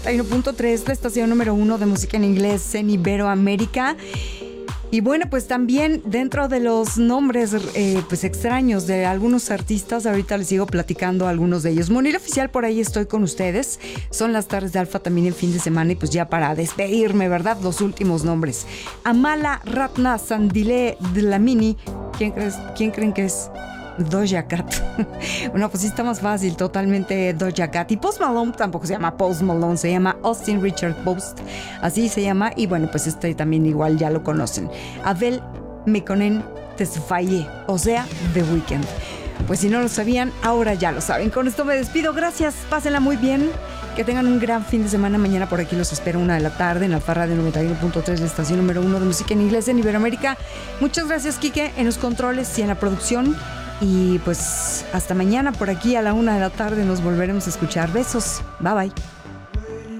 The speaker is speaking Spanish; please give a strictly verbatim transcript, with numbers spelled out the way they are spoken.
uno punto tres, la estación número uno de música en inglés en Iberoamérica. Y bueno, pues también dentro de los nombres eh, pues extraños de algunos artistas, ahorita les sigo platicando algunos de ellos. Munir Oficial, por ahí estoy con ustedes. Son las tardes de Alfa también en fin de semana y pues ya para despedirme, ¿verdad? Los últimos nombres. Amala Ratna Sandile Dlamini. ¿Quién crees? ¿Quién creen que es? Doja Cat. Bueno, pues sí está más fácil, totalmente Doja Cat. Y Post Malone tampoco se llama Post Malone, se llama Austin Richard Post. Así se llama. Y bueno, pues este también igual ya lo conocen. Abel Mekonnen Tesfaye, o sea, The Weeknd. Pues si no lo sabían, ahora ya lo saben. Con esto me despido. Gracias, pásenla muy bien. Que tengan un gran fin de semana. Mañana por aquí los espero una de la tarde en Alfa Radio noventa y uno punto tres, la estación número uno de música en inglés en Iberoamérica. Muchas gracias, Quique, en los controles y en la producción. Y pues hasta mañana por aquí a la una de la tarde nos volveremos a escuchar. Besos. Bye bye.